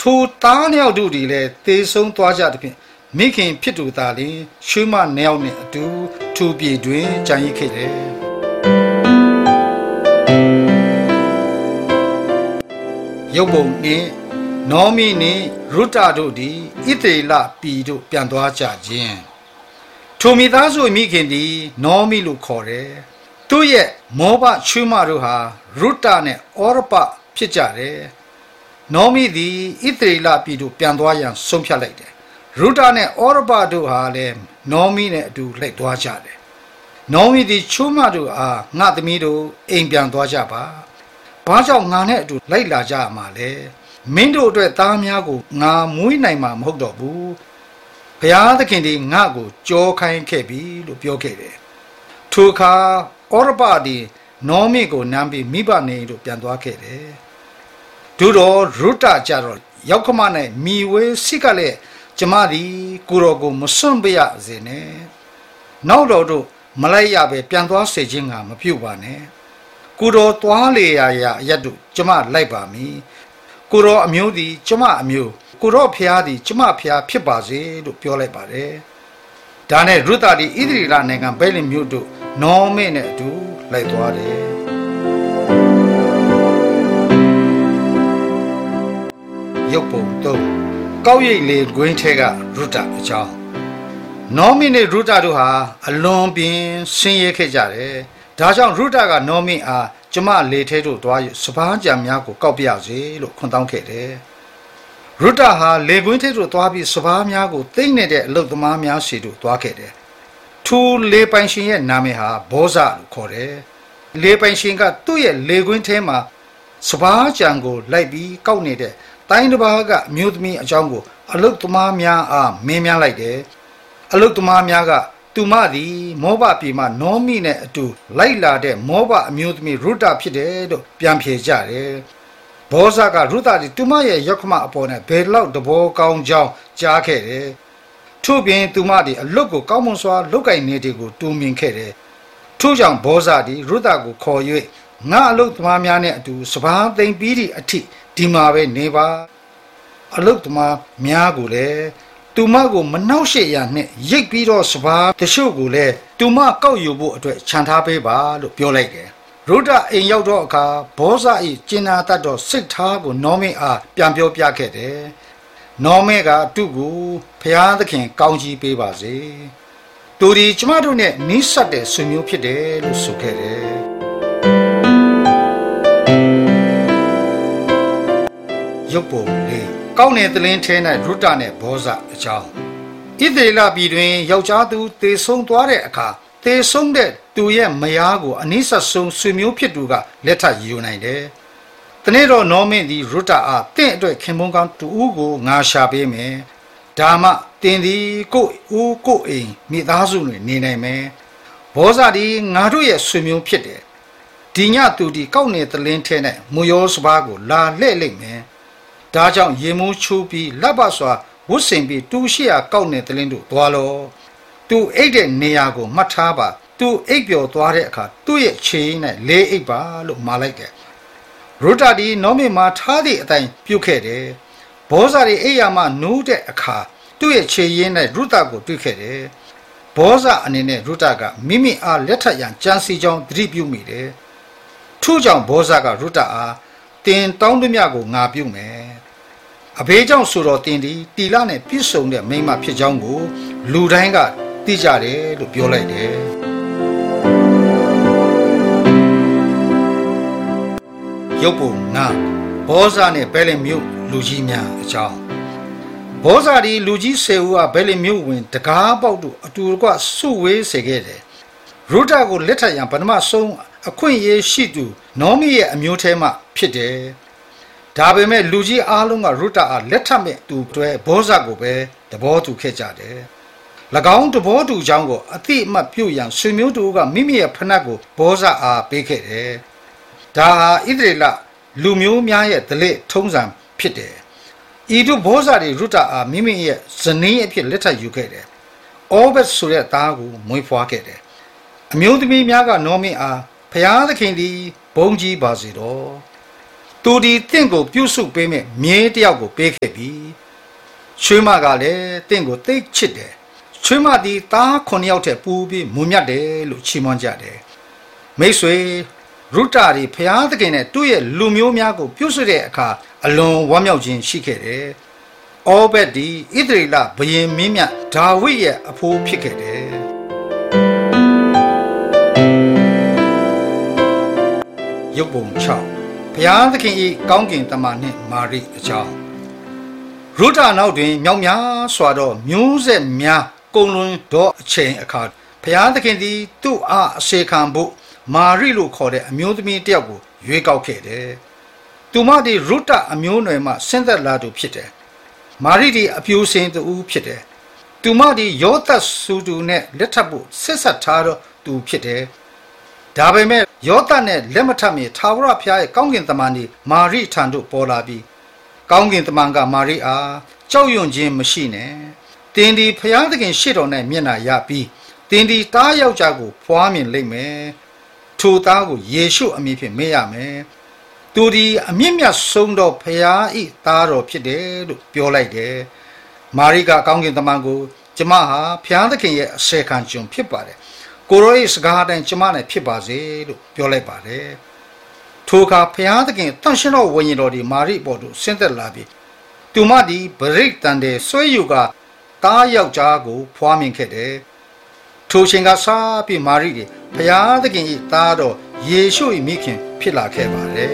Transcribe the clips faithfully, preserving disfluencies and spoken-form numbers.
ထိုသားနှစ်ယောက်တို့ဒီလည်းသေဆုံးသွားကြသဖြင့်မိခင်ဖြစ်သူသားလင်ရွှေမနှစ်ယောက်နှင့်အတူထိုပြည်တွင်ကြံရစ်ခဲ့တယ်ရုပ်ပုံနှင့်နောမိနှင့်ရုတတို့သည်ဣသရေလပြည်သို့ပြန်သွားကြခြင်းထိုမိသားစုမိခင်သည်နောမိလို့ခေါ်တယ်သူရဲ့မောဘချွေးမတို့ဟာရုတနဲ့ဩရပဖြစ်ကြတယ်နောမိသည်ဣသရေလပြည်သို့ပြန်သွားရန်ဆုံးဖြတ်လိုက်တယ်ရုတနဲ့ဩရပတို့ဟာလည်းနောမိနဲ့အတူလိုက်သွားကြတယ်နောမိသည်ချွေးမတို့အားငါသမီးတို့အိမ်ပြန်သွားကြပါဘာကြောင့်ငါနဲ့အတူလိုက်လာကြမှာလဲမင်းတို့အတွက်သားများကိုငါမွေးနိုင်မှာမဟုတ်တော့ဘူးဘုရားသခင်ဒီငါ့ကိုကြောခိုင်းခဲ့ပြီလို့ပြောခဲ့တယ်ထိုအခါဩရပသည်နောမိကိုနမ်းပြီးမိဘနေတို့ပြန်သွားခဲ့တယ်ဒုတော်ရုတကြတော့ရောက်ခမနဲ့မိဝဲစိကလည်းကျမသည်ကိုရောကိုမစွန့်ပြရစေနဲ့နောက်တော်တို့မလိုက်ရပဲပြန်သွားစေခြင်းကမပြုတ်ပါနဲ့ကိုတော်သွားလေရာရာအရတ်တို့ကျမလိုက်ပါမည်ကိုတော်အမျိုးသည်ကျမအမျိုးကိုတော်ဖျားသည်ကျမဖျားဖြစ်ပါစေလို့ပြောလိုက်ပါတယ်ဒါနဲ့ရုသသည်ဣသရေလနိုင်ငံဗက်လင်မြို့တို့နောမိနဲ့အတူလိုက်သွားတယ်ရုပ်ပုံသုံးကောက်ရိပ်လေကွင်းထဲကရုတအကြောင်းနောမိနဲ့ရုတတို့ဟာအလွန်ပင်ဆင်းရဲခဲ့ကြတယ်ဒါကြောင့်ရုတကနောမိအားကျမလေထဲတို့သွားရစပားကြံများကိုကောက်ပြစေလို့ခွန်တောင်းခဲ့တယ်ရုတဟာလေကွင်းထဲတို့သွားပြီးစပားများကိုသိမ့်နေတဲ့အလုတ်သမားများစီတို့သွားခဲ့တယ်ထိုလေပိုင်ရှင်ရဲ့နာမည်ဟာဘောဇလို့ခေါ်တယ်လေပိုင်ရှင်ကသူ့ရဲ့လေကွင်းထဲမှာစပားကြံကိုလိုက်ပြီးကောက်နေတဲ့တိုင်းတစ်ပါးကအမျိုးသမီးအကြောင်းကိုအလုတ်သမားများအားမင်းများလိုက်တယ်အလုတ်သမားများကသူမသည်မောဘပြည်မှာနောမိနဲ့အတူလိုက်လာတဲ့မောဘအမျိုးသမီးရုတဖြစ်တယ်လို့ပြန်ဖြေကြတယ်ဘောဇကရုတသည်သူမရဲ့ယောက်ခမအပေါ်နဲ့ဘယ်လောက်တဘောကောင်းကြောင်းကြားခဲ့တယ်ထို့ပြင်သူမသည်အလုတ်ကိုကောင်းမွန်စွာလုတ်ကင်နေတယ်ကိုတူးမြင်ခဲ့တယ်ထို့ကြောင့်ဘောဇသည်ရုတကိုခေါ်၍ငါအလုတ်သမားများနဲ့အတူစပားသိမ့်ပြီးသည့်အထိဒီမှာပဲနေပါအလုတ်သမားများကိုလည်းသူမကိုမနှောက်ရှက်ရနဲ့ရိတ်ပြီးတော့စပားတချို့ကိုလည်းသူမကောက်ယူဖို့အတွက်ခြံထားပေးပါလို့ပြောလိုက်တယ်ရုဒအိမ်ရောက်တော့အခါဘောဇ၏ကျင်နာတတ်တော့စိတ်ထားကိုနောမိအားပြန်ပြောပြခဲ့တယ်နောမိကသူ့ကိုဖျားသခင်ကောင်းကြီးပေးပါစေသူဒီကျမတို့နဲ့နီးစပ်တဲ့ဆွေမျိုးဖြစ်တယ်လို့ဆိုခဲ့တယ်ရုပ်ပုံလေးကောင်းတဲ့သလင်းထဲ၌ရုတနဲ့ဘောဇအကြောင်းဣသရေလပြည်တွင်ယောက်ျားသူသေဆုံးသွားတဲ့အခါသေဆုံးတဲ့သူရဲ့မယားကိုအနိစ္စဆုံးဆွေမျိုးဖြစ်သူကလက်ထပ်ယူနိုင်တယ်။တနေ့တော့နောမိသည်ရုတအားတင့်အတွက်ခင်ပွန်းကောင်းတူဦးကိုငါရှာပေးမယ်။ဒါမှတင်သည်ကိုဦးကိုအိမ်မိသားစုတွေနေနိုင်မယ်။ဘောဇသည်ငါတို့ရဲ့ဆွေမျိုးဖြစ်တယ်။ဒီညသူဒီကောက်နေသလင်းထဲ၌မူရောစပါးကိုလာလှဲ့လိုက်မယ်။ဒါကြောင့်ရေမိုးချိုးပြီးလက်ပစွာဝတ်ဆင်ပြီးတူရှိရာကောက်နေသလင်းတို့သွားလောသူအိတ်တဲ့နေရာကိုမှတ်ထားပါသူအိတ်ပျော်သွားတဲ့အခါသူ့ရဲ့ခြေနဲ့လေးအိတ်ပါလို့မှာလိုက်တယ်ရုတဒီနောမိမှာထားသည့်အတိုင်းပြုတ်ခဲ့တယ်ဘောဇာရီအိယာမှနိုးတဲ့အခါသူ့ရဲ့ခြေရင်းနဲ့ရုတကိုတွေ့ခဲ့တယ်ဘောဇာအနေနဲ့ရုတကမိမိအားလက်ထပ်ရန်ကြံစီကြောင်းသတိပြုမိတယ်ထို့ကြောင့်ဘောဇာကရုတအားတင်တောင်းတမျှကိုငါပြုမယ်အဘေးကြောင့်ဆိုတော့တင်ဒီတီလာနဲ့ပြည့်စုံတဲ့မိမဖြစ်ကြောင်းကိုလူတိုင်းကသိကြတယ်လို့ပြောလိုက်တယ်ရုပ်ပုံငါဘောဇာနဲ့ဘဲလင်မြို့လူကြီးများအကြောင်းဘောဇာဒီလူကြီးဆယ်ဦးကဘဲလင်မြို့ဝင်တကားပေါက်တို့အတူတကွစုဝေးစေခဲ့တယ်ရုဒကိုလက်ထပ်ရန်ပထမဆုံးအခွင့်အရေးရှိသူနောမိရဲ့အမျိုးထဲမှဖြစ်တယ်ဒါပေမဲ့လူကြီးအားလုံးကရုတအားလက်ထပ်မဲ့သူတွေဘောဇကိုပဲသဘောတူခဲ့ကြတယ်၎င်းသဘောတူကြောင်းကိုအတိအမှတ်ပြုရန်ဆွေမျိုးတို့ကမိမိရဲ့ဖနက်ကိုဘောဇအားပေးခဲ့တယ်ဒါဟာဣသရေလလူမျိုးများရဲ့ဓလေ့ထုံးစံဖြစ်တယ်ဤတို့ဘောဇတွေရုတအားမိမိရဲ့ဇနီးအဖြစ်လက်ထပ်ယူခဲ့တယ်အောဘက်ဆိုတဲ့သားကိုမွေးဖွားခဲ့တယ်အမျိုးသမီးများကနောမိအားဖျားသခင်သည်ဘုန်းကြီးပါစေတော့သူဒီတင့်ကိုပြုစုပေးမဲ့မြင်းတယောက်ကိုပေးခဲ့ပြီချွေးမကလည်းတင့်ကိုသိချစ်တယ်ချွေးမဒီသားခုနှစ်ယောက်ထက်ပူပြီးမွန်မြတ်တယ်လို့ချီးမွမ်းကြတယ်မိတ်ဆွေရုတာဒီဖျားသခင်နဲ့သူ့ရဲ့လူမျိုးများကိုပြုစုတဲ့အခါအလွန်ဝမ်းမြောက်ခြင်းရှိခဲ့တယ်အောဘက်ဒီဣသရေလဘုရင်မင်းမြတ်ဒါဝိဒ်ရဲ့အဖိုးဖြစ်ခဲ့တယ်ရုပ်ပုံ၆ဘုရားသခင်၏ကောင်းကင်တမန်နှင့်မာရိအကြောင်းရုတာနောက်တွင်မြောက်များစွာသောမျိုးဆက်များကုန်လွန်သောအချိန်အခါဘုရားသခင်သည်သူ့အားအစေခံဖို့မာရိလို့ခေါ်တဲ့အမျိုးသမီးတစ်ယောက်ကိုရွေးကောက်ခဲ့တယ်။သူမဒီရုတာအမျိုးနွယ်မှဆင်းသက်လာသူဖြစ်တယ်။မာရိဒီအပြိုစင်သူဖြစ်တယ်။သူမဒီယောသတ်ဆူတူနဲ့လက်ထပ်ဖို့ဆက်ဆက်ထားတော့သူဖြစ်တယ်။ဒါပေမဲ့ယောသတ်နဲ့လက်မထပ်မီထာဝရဘုရားရဲ့ကောင်းကင်တမန်ဒီမာရိထံသို့ပေါ်လာပြီးကောင်းကင်တမန်ကမာရိအားကြောက်ရွံ့ခြင်းမရှိနဲ့။သင်ဒီဘုရားသခင်ရှေ့တော်၌မျက်နှာရပြီးသင်ဒီတားယောက်ျားကိုဖွားမြင်လိမ့်မယ်။ထိုသားကိုယေရှုအမည်ဖြင့်မေ့ရမယ်။သူဒီအမြင့်မြတ်ဆုံးသောဘုရား၏သားတော်ဖြစ်တယ်လို့ပြောလိုက်တယ်။မာရိကကောင်းကင်တမန်ကိုကျမဟာဘုရားသခင်ရဲ့အစေခံကျွန်ဖြစ်ပါတယ်။ကိုရော၏စကားတိုင်းကျမနဲ့ဖြစ်ပါစေလို့ပြောလိုက်ပါတယ်။ထိုအခါဘုရားသခင်တန်ရှင်တော်ဝိညာဉ်တော်ဒီမာရိပေါ်သို့ဆင်းသက်လာပြီးသူမဒီဗရိတ်တန်တဲ့ဆွေးယူကသားယောက်ျားကိုဖွားမြင်ခဲ့တယ်။ထိုချိန်ကစားပြီးမာရိဒီဘုရားသခင်၏သားတော်ယေရှု၏မိခင်ဖြစ်လာခဲ့ပါတယ်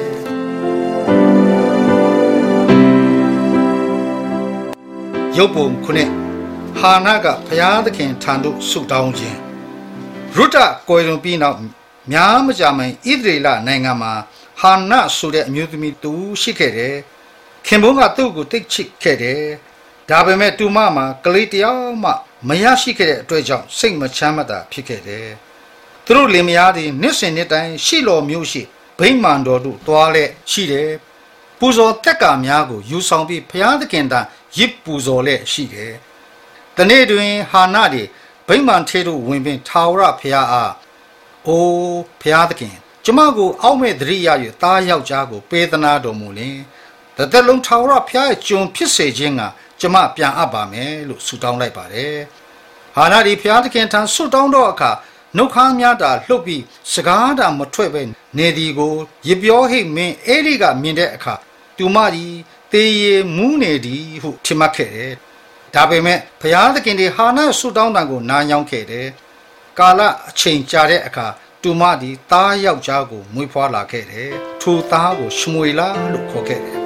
။ရုပ်ပုံခုနှစ်ဟာနာကဘုရားသခင်ထံသို့ဆုတောင်းခြင်းရုတကွယ်လွန်ပြီးနောက်များမကြာမှဣသရေလနိုင်ငံမှာဟာနာဆိုတဲ့အမျိုးသမီးတူရှိခဲ့တယ်။ခင်ပွန်းကသူ့ကိုတိတ်ချစ်ခဲ့တယ်။ဒါပေမဲ့သူမမှာကလေးတယောက်မှမရရှိခဲ့တဲ့အတွက်ကြောင့်စိတ်မချမ်းမသာဖြစ်ခဲ့တယ်။သူတို့လင်မယားသည်နှစ်စဉ်နှစ်တိုင်းရှိလော်မျိုးရှိဗိမာန်တော်သို့သွားလဲရှိတယ်။ပူဇော်တက်ကာများကိုယူဆောင်ပြီးဘုရားသခင်ထံရစ်ပူဇော်လဲရှိတယ်။တနေ့တွင်ဟာနာသည်ဗိမာန်ထဲသို့ဝင်ပြီးထာဝရဘုရားအားအိုးဘုရားသခင်ကျမကိုအောက်မဲ့သတိရ၍သားယောက်ျားကိုပေးသနာတော်မူလင်တသက်လုံးထာဝရဘုရားရဲ့ကျွန်ဖြစ်စေခြင်းကကျမပြန်အပ်ပါမယ်လို့ဆုတောင်းလိုက်ပါတယ်။ဟာနာဒီဘုရားသခင်ထံဆုတောင်းတော့အခါနှုတ်ခမ်းများတာလှုပ်ပြီးစကားတာမထွက်ပဲနေဒီကိုရပြောဟိတ်မင်းအေလိကမြင်တဲ့အခါသူမဒီတေးရမူးနေသည်ဟုထင်မှတ်ခဲ့တယ်။ဒါပေမဲ့ဘုရားသခင်ဒီဟာနာဆုတောင်းတံကိုနားညောင်းခဲ့တယ်။ကာလအချိန်ကြာတဲ့အခါသူမဒီသားယောက်ျားကိုမွေးဖွားလာခဲ့တယ်။ထိုသားကိုရှမွေလလို့ခေါ်ခဲ့တယ်။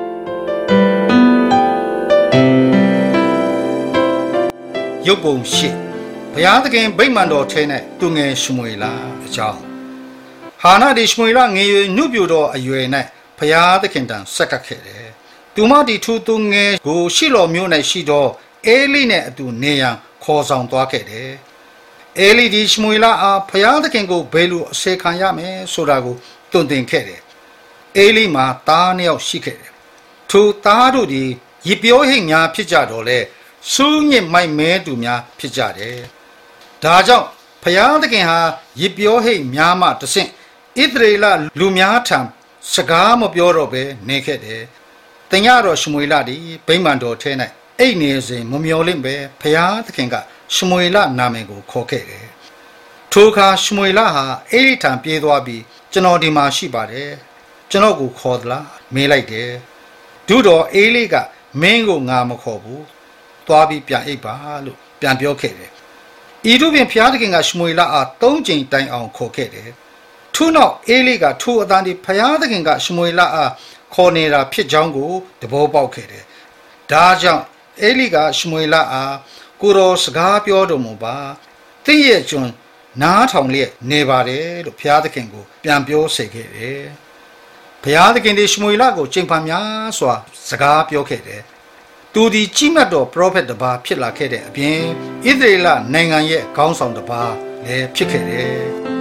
ရုပ်ပုံရှိဘုရားသခင်ဗိမာန်တော်ထဲ၌သူငယ်ရှမွေလအကြောင်းဟာနာဒီရှမွေလငယ်ရွယ်နှုတ်ပြတော်အရွယ်၌ဘုရားသခင်တန်ဆက်ကပ်ခဲ့တယ်။သူမဒီထူသူငယ်ကိုရှိတော်မျိုး၌ရှိသောအေလိနဲ့အတူနေရန်ခေါ်ဆောင်သွားခဲ့တယ်။အေလိဒီရှမွေလအားဘုရားသခင်ကိုဘယ်လိုအစေခံရမယ်ဆိုတာကိုတွင်တင်ခဲ့တယ်။အေလိမှာသားနှစ်ယောက်ရှိခဲ့တယ်။ထိုသားတို့ဒီရစ်ပြောဟိတ်များဖြစ်ကြတော့လေစူးညစ်မိုက်မဲသူများဖြစ်ကြတယ်။ဒါကြောင့်ဘုရားသခင်ဟာရစ်ပြောဟိတ်များမှတဆင့်ဣသရေလလူများထံစကားမပြောတော့ဘဲနေခဲ့တယ်။တညတော်ရှမွေလဒီဗိမာန်တော်ထဲ၌အိတ်နေစဉ်မမျော်လင့်ပဲဘုရားသခင်ကရှမွေလနာမည်ကိုခေါ်ခဲ့တယ်။ထိုအခါရှမွေလဟာအေလိထံပြေးသွားပြီးကျွန်တော်ဒီမှာရှိပါတယ်။ကျွန်တော်ကိုခေါ်သလားမေးလိုက်တယ်။ဒုတော်အေလိကမင်းကိုငါမခေါ်ဘူး။သွားပြီးပြန်အိပ်ပါလို့ပြန်ပြောခဲ့တယ်။ဤသို့ဖြင့်ဘုရားသခင်ကရှမွေလအားသုံးကြိမ်တိုင်အောင်ခေါ်ခဲ့တယ်။ထို့နောက်အေလိကထိုအတန်ဒီဘုရားသခင်ကရှမွေလအားခေါ်နေတာဖြစ်ကြောင်းကိုသဘောပေါက်ခဲ့တယ်။ဒါကြောင့်အေလိကရှမွေလအားကိုတော်စကားပြောတော်မူပါတင့်ရဲ့ကျွန်နားထောင်လျက်နေပါတယ်လို့ဘုရားသခင်ကိုပြန်ပြောစေခဲ့တယ်။ဘုရားသခင်ဒီရှမွေလကိုချိန်ဖန်များစွာစကားပြောခဲ့တယ်။သူဒီကြီးမြတ်တော်ပရောဖက်တစ်ပါးဖြစ်လာခဲ့တဲ့အပြင်ဣသရေလနိုင်ငံရဲ့ခေါင်းဆောင်တစ်ပါးလည်းဖြစ်ခဲ့တယ်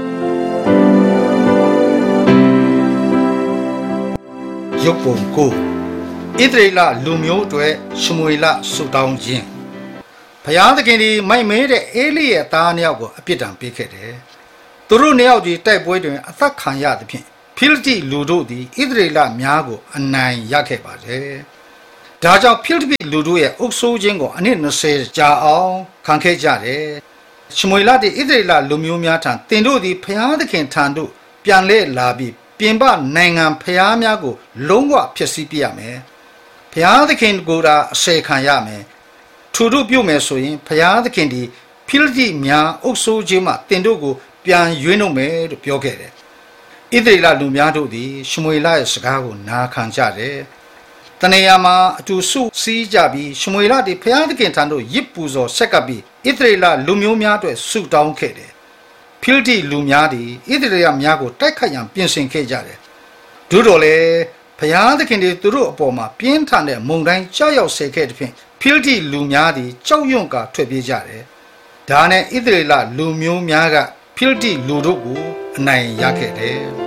။ရုပ်ပုံကိုဣသရေလလူမျိုးတွေရှမွေလဆုတောင်းခြင်းဘုရားသခင်ဒီမိုက်မဲတဲ့အေလိရဲ့သားနှစ်ယောက်ကိုအပြစ်ဒဏ်ပေးခဲ့တယ်။သူတို့နှစ်ယောက်ဒီတိုက်ပွဲတွင်အသက်ခံရသဖြင့်ဖိလိတိလူတို့သည်ဣသရေလများကိုအနိုင်ရခဲ့ပါတယ်။ဒါကြောင့်ဖိလိတိလူတို့ရဲ့အုပ်စိုးခြင်းကိုအနှစ်၂၀ကြာအောင်ခံခဲ့ကြတယ်။ရှမွေလသည်ဣသရေလလူမျိုးများထံတင်တို့သည်ဖျားသခင်ထံသို့ပြန်လဲလာပြီးပြင်ပနိုင်ငံဖျားများကိုလုံးဝဖျက်ဆီးပြရမယ်။ဖျားသခင်ကိုယ်သာအစေခံရမယ်။ထို့တို့ပြုမယ်ဆိုရင်ဖျားသခင်သည်ဖိလိတိများအုပ်စိုးခြင်းမှတင်တို့ကိုပြန်ရွေးနှုတ်မယ်လို့ပြောခဲ့တယ်။ဣသရေလလူများတို့သည်ရှမွေလရဲ့စကားကိုနာခံကြတယ်။တနေရာမှာအတူစုစည်းကြပြီးရှမွေလသည်ဖျားသခင်ထံသို့ရစ်ပူဇော်ဆက်ကပ်ပြီးဣသရေလလူမျိုးများအတွက်ဆုတောင်းခဲ့တယ်။ဖိလိတိလူများသည်ဣသရေလများကိုတိုက်ခိုက်ရန်ပြင်ဆင်ခဲ့ကြတယ်။သို့တော်လည်းဖျားသခင်သည်သူတို့အပေါ်မှာပြင်းထန်တဲ့မုန်တိုင်းကြောက်ရောက်စေခဲ့တဲ့ဖြင့်ဖိလိတိလူများသည်ကြောက်ရွံ့ကာထွက်ပြေးကြတယ်။ဒါနဲ့ဣသရေလလူမျိုးများကဖိလိတိလူတို့ကိုအနိုင်ရခဲ့တယ်။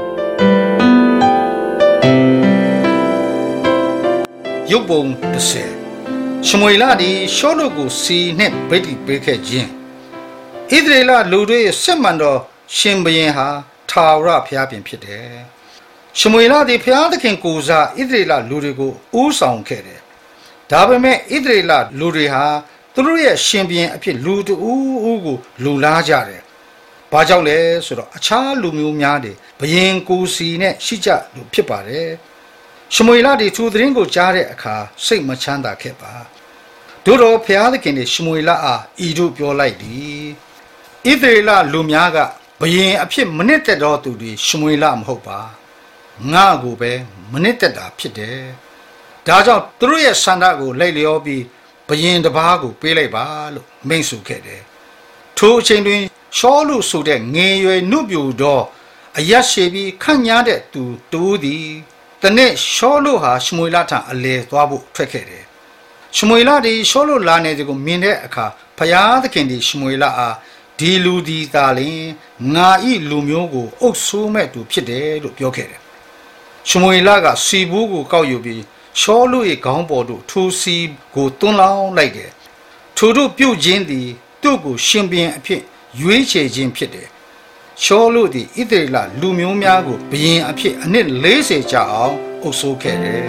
ရုပ်ပုံတစ်ဆယ်ရှမွေလသည်ရှောလုကိုစီနှင့်ဗိတ်တိပေးခဲ့ခြင်းဣသရေလလူတို့ရဲ့စစ်မှန်သောရှင်ဘုရင်ဟာထာဝရဘုရားပင်ဖြစ်တယ်။ရှမွေလသည်ဘုရားသခင်ကိုယ်စားဣသရေလလူတွေကိုဦးဆောင်ခဲ့တယ်။ဒါပေမဲ့ဣသရေလလူတွေဟာသူတို့ရဲ့ရှင်ဘုရင်အဖြစ်လူတဦးဦးကိုလူလားကြတယ်။ဘာကြောင့်လဲဆိုတော့အခြားလူမျိုးများတွေဘုရင်ကိုယ်စီနဲ့ရှိကြလို့ဖြစ်ပါတယ်။ရှမွေလသည်သူသတင်းကိုကြားတဲ့အခါစိတ်မချမ်းသာခဲ့ပါတို့တော့ဘုရားသခင်သည်ရှမွေလအားဤတို့ပြောလိုက်သည်ဣသရေလလူများကဘုရင်အဖြစ်မနစ်သက်တော်သူတွေရှမွေလမဟုတ်ပါငါကိုပဲမနစ်သက်တာဖြစ်တယ်ဒါကြောင့်သူတို့ရဲ့ဆန္ဒကိုလိုက်လျောပြီးဘုရင်တစ်ပါးကိုပေးလိုက်ပါလို့မိန့်ဆိုခဲ့တယ်ထိုအချိန်တွင်ရှောလုဆိုတဲ့ငယ်ရွယ်နှုတ်ပြူသောအယက်ရှိပြီးခန့်ညားတဲ့သူတူသည်တနေ့ရှောလုဟာရှမွေလထံအလေသွားဖို့ထွက်ခဲ့တယ်ရှမွေလသည်ရှောလုလာနေသည်ကိုမြင်တဲ့အခါဖျားသခင်သည်ရှမွေလအားဒီလူဒီသာလင်ငါဤလူမျိုးကိုအုပ်ဆိုးမဲ့သူဖြစ်တယ်လို့ပြောခဲ့တယ်ရှမွေလကစီဘူးကိုကောက်ယူပြီးရှောလု၏ခေါင်းပေါ်သို့ထိုစီကိုတွန်းလောင်းလိုက်တယ်ထိုတို့ပြုတ်ခြင်းသည်သူ့ကိုရှင်ပြန်အဖြစ်ရွေးချယ်ခြင်းဖြစ်တယ်ရှောလုသည်ဣသရေလလူမျိုးများကိုဘုရင်အဖြစ်အနှစ်၄၀ကြာအောင်အုပ်စိုးခဲ့တယ်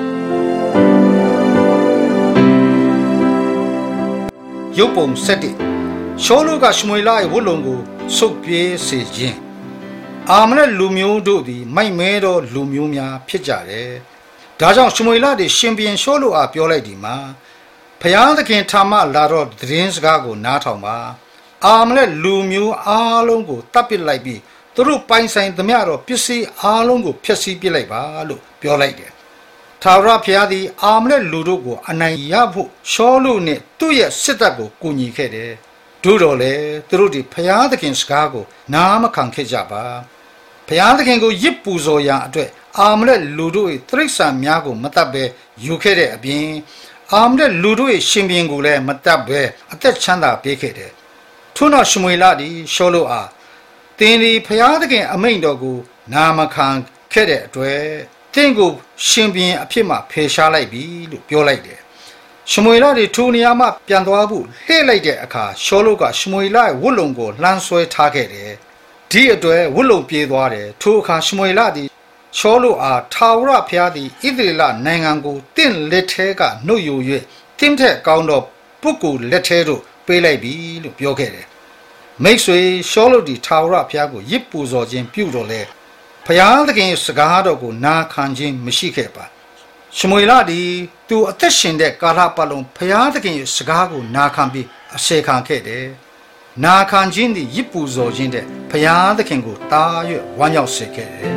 ရုပ်ပုံ၁၁ရှောလုကရှမွေလ၏ဝတ်လုံကိုဆုတ်ပြေးစေခြင်းအာမလက်လူမျိုးတို့သည်မိုက်မဲသောလူမျိုးများဖြစ်ကြတယ်ဒါကြောင့်ရှမွေလသည်ရှင်ပြန်ရှောလုအားပြောလိုက်သည်မှာဖျားသခင်ထာမလာတော့သတင်းစကားကိုနားထောင်ပါအာမလက်လူမျိုးအားလုံးကိုတပ်ပစ်လိုက်ပြီးသူတို့ပိုင်ဆိုင်သမျှတော့ပစ္စည်းအားလုံးကိုဖျက်ဆီးပစ်လိုက်ပါလို့ပြောလိုက်တယ်ထာဝရဘုရားသည်အာမလက်လူတို့ကိုအနိုင်ရဖို့ရှောလုနှင့်သူ့ရဲ့စစ်တပ်ကိုကူညီခဲ့တယ်တို့တော်လေသူတို့ဒီဘုရားသခင်စကားကိုနားမခံခဲ့ကြပါဘုရားသခင်ကိုရစ်ပူဇော်ရာအတွက်အာမလက်လူတို့၏တိရစ္ဆာန်များကိုမတတ်ဘဲယူခဲ့တဲ့အပြင်အာမလက်လူတို့၏ရှင်ဘုရင်ကိုလည်းမတတ်ဘဲအသက်ချမ်းသာပေးခဲ့တယ်ထို့နောက်ရှမွေလသည်ရှောလုအားသင်သည်ဘုရားသခင်အမိန့်တော်ကိုနာမခံခဲ့တဲ့အတွက်သင်ကိုရှင်ဘုရင်အဖြစ်မှဖယ်ရှားလိုက်ပြီလို့ပြောလိုက်တယ်ရှမွေလသည်ထိုနေရာမှပြန်သွားဖို့လှည့်လိုက်တဲ့အခါရှောလုကရှမွေလရဲ့ဝတ်လုံကိုလှမ်းဆွဲထားခဲ့တယ်ဒီအတွက်ဝတ်လုံပြေးသွားတယ်ထိုအခါရှမွေလသည်ရှောလုအားထာဝရဘုရားသည်ဣသရေလနိုင်ငံကိုတင့်လက်ထဲကနှုတ်ယူ၍တင့်ထက်ကောင်းသောပုဂ္ဂိုလ်လက်ထဲသို့ပေးလိုက်ပြီလို့ပြောခဲ့တယ်မိတ်ဆွေရှောလုဒီထာဝရဘုရားကိုရစ်ပူဇော်ခြင်းပြုတော်လဲဘုရားသခင်စကားတော်ကိုနာခံခြင်းမရှိခဲ့ပါရှမွေလသည်သူအသက်ရှင်တဲ့ကာလပတ်လုံးဘုရားသခင်ရဲ့စကားကိုနာခံပြီးအစေခံခဲ့တယ်နာခံခြင်းသည်ရစ်ပူဇော်ခြင်းတဲ့ဘုရားသခင်ကိုတား၍ဝမ်းမြောက်စေခဲ့တယ်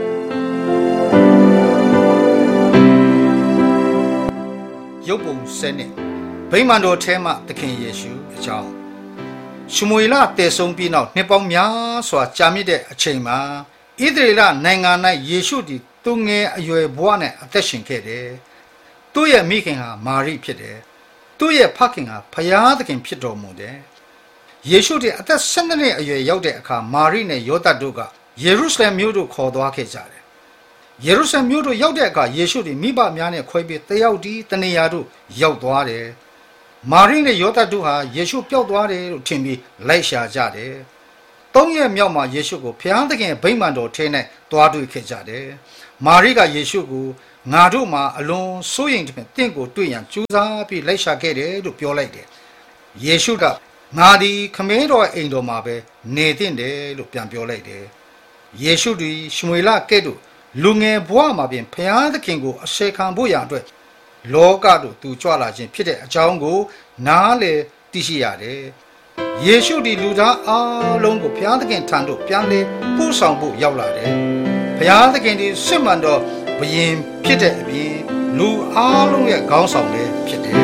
ရုပ်ပုံစနစ်ဗိမာန်တော်ထဲမှသခင်ယေရှုအကြောင်းရှမွေလတည်ဆုံးပြီးနောက်နှစ်ပေါင်းများစွာကြာမြင့်တဲ့အချိန်မှာဣသရေလနိုင်ငံ၌ယေရှုသည်သူငယ်အရွယ်ဘဝနဲ့အသက်ရှင်ခဲ့တယ်။သူ့ရဲ့မိခင်ဟာမာရိဖြစ်တယ်။သူ့ရဲ့ဖခင်ဟာဘုရားသခင်ဖြစ်တော်မူတယ်။ယေရှုသည်အသက်၁၂နှစ်အရွယ်ရောက်တဲ့အခါမာရိနဲ့ယောသပ်တို့ကယေရုရှလင်မြို့သို့ခေါ်သွားခဲ့ကြတယ်။ယေရုရှလင်မြို့သို့ရောက်တဲ့အခါယေရှုသည်မိဘများနဲ့ခွဲပြီးတယောက်တည်းတနေရာသို့ရောက်သွားတယ်။မာရိနဲ့ယောသပ်တို့ဟာယေရှုပျောက်သွားတယ်လို့ထင်ပြီးလိုက်ရှာကြတယ်။သုံးရက်မြောက်မှာယေရှုကိုဘုရားသခင်ဗိမာန်တော်ထဲ၌တွားတွေ့ခဲ့ကြတယ်မာရိကယေရှုကိုငါတို့မှာအလွန်စိုးရိမ်တဲ့တင့်ကိုတွေ့ရန်ကြိုးစားပြီးလိုက်ရှာခဲ့တယ်လို့ပြောလိုက်တယ်ယေရှုကငါဒီခမင်းတော်အိမ်တော်မှာပဲနေသင့်တယ်လို့ပြန်ပြောလိုက်တယ်ယေရှုသည်ရှမွေလကဲ့သို့လူငယ်ဘဝမှာပြင်ဘုရားသခင်ကိုအစေခံဖို့ရန်အတွက်လောကသို့သူကြွလာခြင်းဖြစ်တဲ့အကြောင်းကိုနားလေသိရှိရတယ်ယေရှုဒီလူသားအားလုံးကိုဘုရားသခင်ထံသို့ပြန်လေပို့ဆောင်ဖို့ရောက်လာတယ်ဘုရားသခင်ဒီစစ်မှန်သောဘုရင်ဖြစ်တဲ့အပြင်လူအားလုံးရဲ့ခေါင်းဆောင်လည်းဖြစ်တယ်